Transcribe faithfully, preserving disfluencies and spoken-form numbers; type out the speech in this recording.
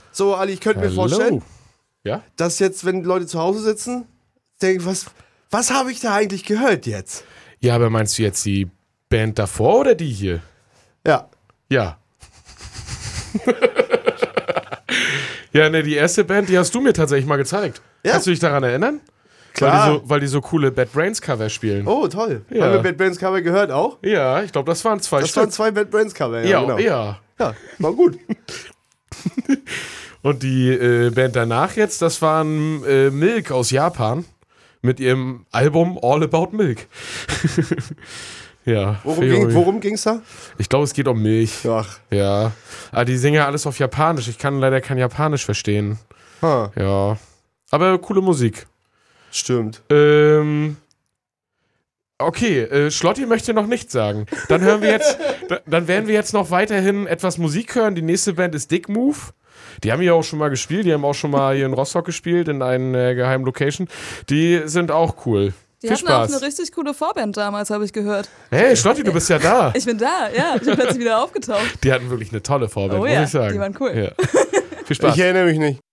So, Ali, ich könnte mir Hallo. vorstellen, Ja? dass jetzt, wenn Leute zu Hause sitzen, denken, was, was habe ich da eigentlich gehört jetzt? Ja, aber meinst du jetzt die Band davor oder die hier? Ja. Ja. Ja, ne, die erste Band, die hast du mir tatsächlich mal gezeigt. Ja. Kannst du dich daran erinnern? Klar. Weil die so, weil die so coole Bad Brains Cover spielen. Oh, toll. Ja. Haben wir Bad Brains Cover gehört auch? Ja, ich glaube, das waren zwei Das Stück. waren zwei Bad Brains Cover, ja, ja, genau. ja. Ja, war gut. Und die äh, Band danach jetzt, das waren äh, Milk aus Japan mit ihrem Album All About Milk. Ja. Worum, ging, worum ging's da? Ich glaube, es geht um Milch. Ach. Ja. Aber die singen ja alles auf Japanisch. Ich kann leider kein Japanisch verstehen. Ha, Ja. Aber coole Musik. stimmt. Ähm. Okay, äh, Schlotti möchte noch nichts sagen. Dann hören wir jetzt, da, dann werden wir jetzt noch weiterhin etwas Musik hören. Die nächste Band ist Dick Move. Die haben hier auch schon mal gespielt. Die haben auch schon mal hier in Rostock gespielt, in einer äh, geheimen Location. Die sind auch cool. Die Viel hatten Spaß. auch eine richtig coole Vorband damals, habe ich gehört. Hey, Schlotti, du bist ja da. Ich bin da, ja. Ich bin plötzlich wieder aufgetaucht. Die hatten wirklich eine tolle Vorband, Oh muss ja, ich sagen. die waren cool. Ja. Viel Spaß. Ich erinnere mich nicht.